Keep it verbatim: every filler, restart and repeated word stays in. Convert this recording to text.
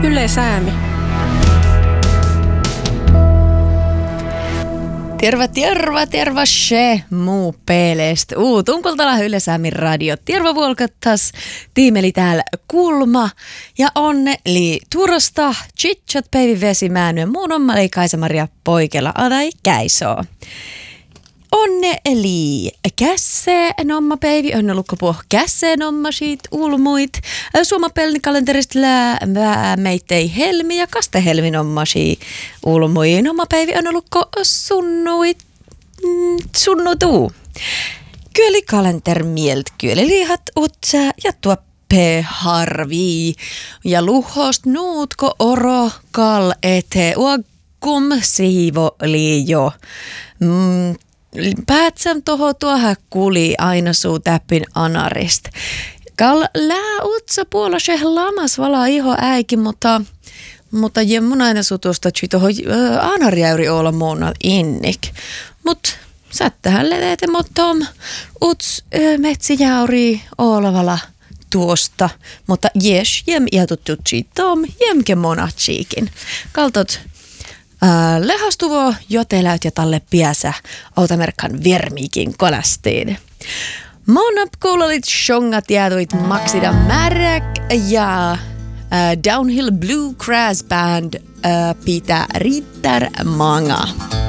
Yle Säämi. Terva, terva, terva se muu peelestä. Uu, tunkoltala Yle Säämin radio. Terva vuolkattas. Tiimeli täällä Kulma. Ja onneli turosta chitchat päivi vesimäänyt. Muun ommali Kaisa-Maria Poikela adai käisoo. Onne eli kässe nomma päivi, onne lukkopuo kässe nomma siitä ulmuit. Suomapelni kalenterista lää meittei helmi ja kaste helmi nomma siitä ulmuit. Nomma päivi onne lukko sunnuit, sunnutuu. Kyöli kalenter mielt, kyöli lihat utsa ja tuo harvii. Ja luhost nuutko oro kal ete uagkum siivo liijo. Mm. Päätsän toho tuohon kuli aina suu täppin anarist. Kal lää utsa puola se lamas vala iho äikin, mutta mutta je mun aina sutusta toho äh, anarjäyri olla muuna innik. Mut sättähän leveete mottom uts äh, metsijäyri olavala tuosta, mutta jes jem iatututsi tom jemke monatsiikin. Kaltot Äh, lehastuvo joteläyt ja talle piäsä autamerkkan vermiikin kolastiin. Monap kuulolit shongat jäätuit Maksida Märek ja äh, Downhill Bluegrass Band äh, pitää riittär manga.